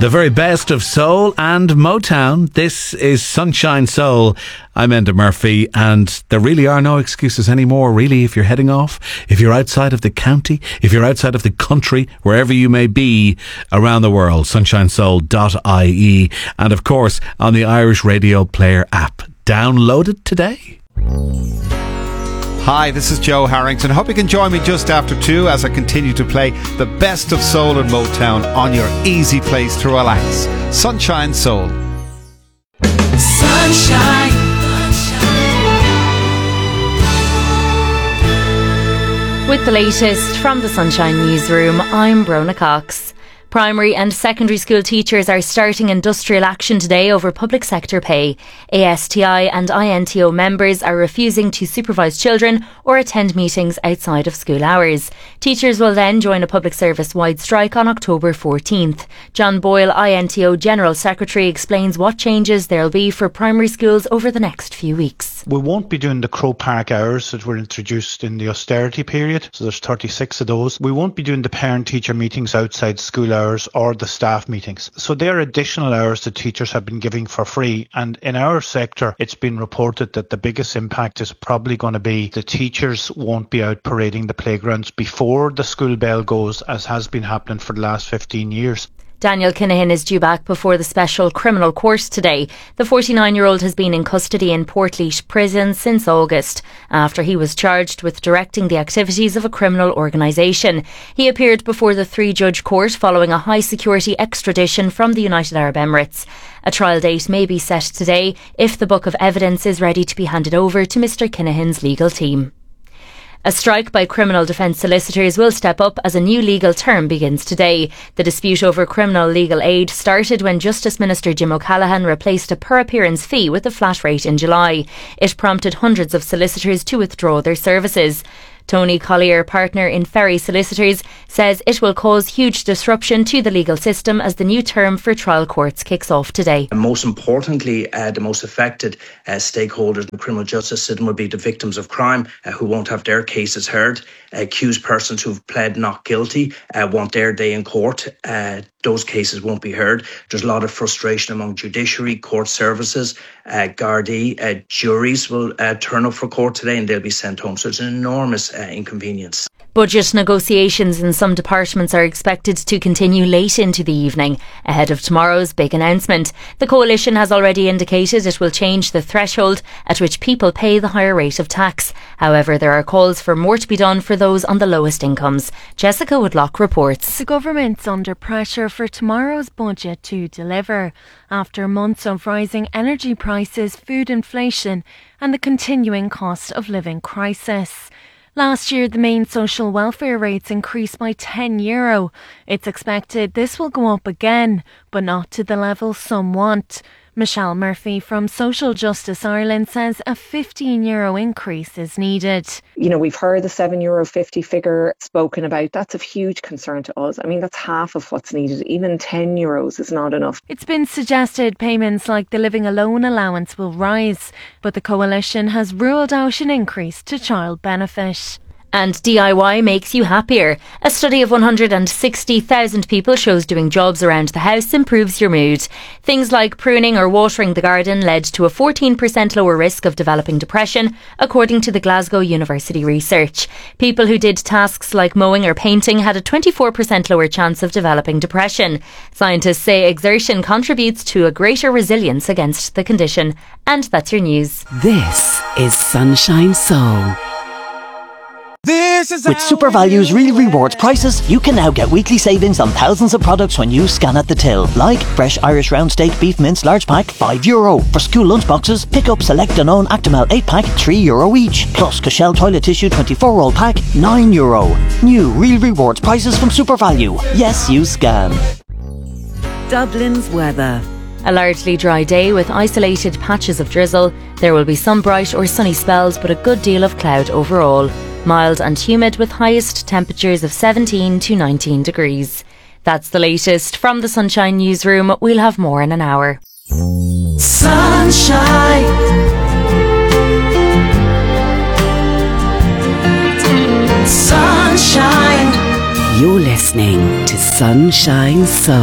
The very best of soul and Motown. This is Sunshine Soul. I'm Enda Murphy, and there really are no excuses anymore, really, if you're heading off, if you're outside of the county, if you're outside of the country, wherever you may be around the world. sunshinesoul.ie, and of course on the Irish Radio Player app. Download it today. Hi, this is Joe Harrington. Hope you can join me just after 2 as I continue to play the best of soul and Motown on your easy place to relax. Sunshine Soul. Sunshine. With the latest from the Sunshine Newsroom, I'm Brona Cox. Primary and secondary school teachers are starting industrial action today over public sector pay. ASTI and INTO members are refusing to supervise children or attend meetings outside of school hours. Teachers will then join a public service wide strike on October 14th. John Boyle, INTO General Secretary, explains what changes there'll be for primary schools over the next few weeks. We won't be doing the Crow Park hours that were introduced in the austerity period, so there's 36 of those. We won't be doing the parent-teacher meetings outside school hours or the staff meetings. So they're additional hours that teachers have been giving for free, and in our sector it's been reported that the biggest impact is probably going to be the teachers won't be out parading the playgrounds before the school bell goes, as has been happening for the last 15 years. Daniel Kinahan is due back before the Special Criminal Court today. The 49-year-old has been in custody in Portlaoise prison since August, after he was charged with directing the activities of a criminal organisation. He appeared before the 3-judge court following a high-security extradition from the United Arab Emirates. A trial date may be set today if the book of evidence is ready to be handed over to Mr Kinahan's legal team. A strike by criminal defence solicitors will step up as a new legal term begins today. The dispute over criminal legal aid started when Justice Minister Jim O'Callaghan replaced a per-appearance fee with a flat rate in July. It prompted hundreds of solicitors to withdraw their services. Tony Collier, partner in Ferry Solicitors, says it will cause huge disruption to the legal system as the new term for trial courts kicks off today. And most importantly, the most affected stakeholders in the criminal justice system will be the victims of crime who won't have their cases heard. Accused persons who've pled not guilty want their day in court. Those cases won't be heard. There's a lot of frustration among judiciary, court services, Gardaí, juries will turn up for court today and they'll be sent home. So it's an enormous inconvenience. Budget negotiations in some departments are expected to continue late into the evening, ahead of tomorrow's big announcement. The coalition has already indicated it will change the threshold at which people pay the higher rate of tax. However, there are calls for more to be done for those on the lowest incomes. Jessica Woodlock reports. The government's under pressure for tomorrow's budget to deliver, after months of rising energy prices, food inflation and the continuing cost of living crisis. Last year, the main social welfare rates increased by €10. It's expected this will go up again, but not to the level some want. Michelle Murphy from Social Justice Ireland says a €15 increase is needed. You know, we've heard the €7.50 figure spoken about. That's of huge concern to us. I mean, that's half of what's needed. Even €10 is not enough. It's been suggested payments like the living alone allowance will rise, but the coalition has ruled out an increase to child benefit. And DIY makes you happier. A study of 160,000 people shows doing jobs around the house improves your mood. Things like pruning or watering the garden led to a 14% lower risk of developing depression, according to the Glasgow University research. People who did tasks like mowing or painting had a 24% lower chance of developing depression. Scientists say exertion contributes to a greater resilience against the condition. And that's your news. This is Sunshine Soul. With SuperValue's Real Rewards prices, you can now get weekly savings on thousands of products when you scan at the till. Like fresh Irish round steak beef mince large pack, €5. For school lunchboxes, pick up select Danone Actimel 8 pack, €3 each. Plus Cashel toilet tissue 24-roll pack, €9. New Real Rewards prices from SuperValue. Yes, you scan. Dublin's weather. A largely dry day with isolated patches of drizzle. There will be some bright or sunny spells, but a good deal of cloud overall. Mild and humid with highest temperatures of 17 to 19 degrees. That's the latest from the Sunshine Newsroom. We'll have more in an hour. Sunshine. Sunshine. You're listening to Sunshine Soul.